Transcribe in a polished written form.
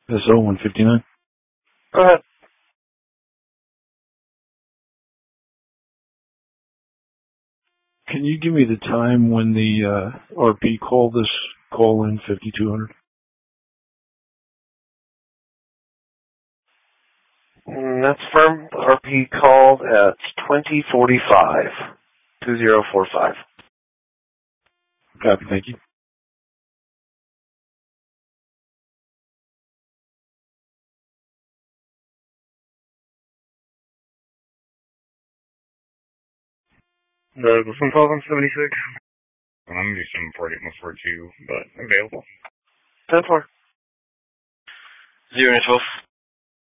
SO 159. Go ahead. Can you give me the time when the RP called this call in 5200? That's firm. RP called at 2045. 2045. Copy, thank you. The phone call on 76. I'm used to 48, but available. 10-4. 0 and 12.